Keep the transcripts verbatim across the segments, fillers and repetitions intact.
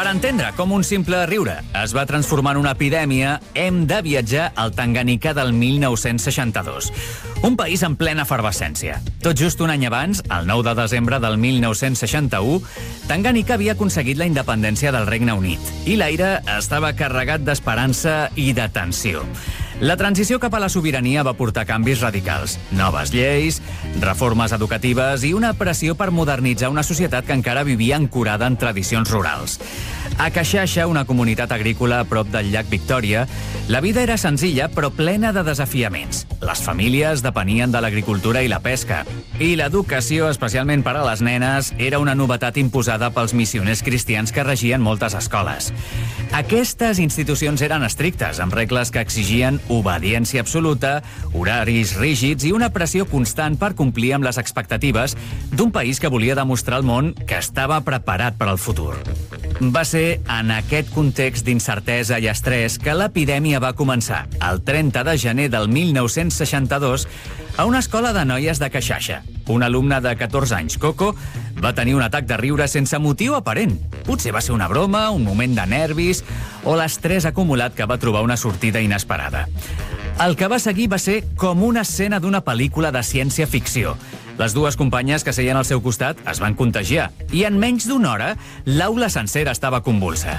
Per entendre com un simple riure es va transformar en una epidèmia, hem de viatjar al Tanganyika del mil nou-cents seixanta-dos. Un país en plena efervescència. Tot just un any abans, el nou de desembre del mil nou-cents seixanta-u, Tanganyika havia aconseguit la independència del Regne Unit i l'aire estava carregat d'esperança i de tensió. La transició cap a la sobirania va portar canvis radicals, noves lleis, reformes educatives i una pressió per modernitzar una societat que encara vivia ancorada en tradicions rurals. A Caixaxa, una comunitat agrícola a prop del llac Victòria, la vida era senzilla però plena de desafiaments. Les famílies depenien de l'agricultura i la pesca, i l'educació, especialment per a les nenes, era una novetat imposada pels missioners cristians que regien moltes escoles. Aquestes institucions eren estrictes, amb regles que exigien obediència absoluta, horaris rígids i una pressió constant per complir amb les expectatives d'un país que volia demostrar al món que estava preparat per al futur. Va ser en aquest context d'incertesa i estrès que l'epidèmia va començar, el trenta de gener del mil nou-cents seixanta-dos, a una escola de noies de Caixaxa. Un alumne de catorze anys, Coco, va tenir un atac de riure sense motiu aparent. Potser va ser una broma, un moment de nervis o l'estrès acumulat que va trobar una sortida inesperada. El que va seguir va ser com una escena d'una pel·lícula de ciència-ficció. Les dues companyes que seien al seu costat es van contagiar i en menys d'una hora l'aula sencera estava convulsa.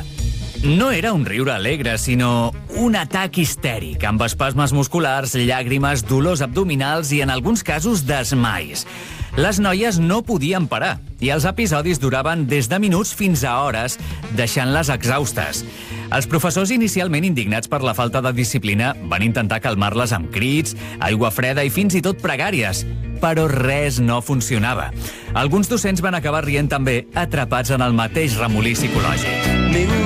No era un riure alegre, sinó un atac histèric, amb espasmes musculars, llàgrimes, dolors abdominals i, en alguns casos, desmais. Les noies no podien parar i els episodis duraven des de minuts fins a hores, deixant-les exhaustes. Els professors, inicialment indignats per la falta de disciplina, van intentar calmar-les amb crits, aigua freda i fins i tot pregàries, però res no funcionava. Alguns docents van acabar rient també, atrapats en el mateix remolí psicològic.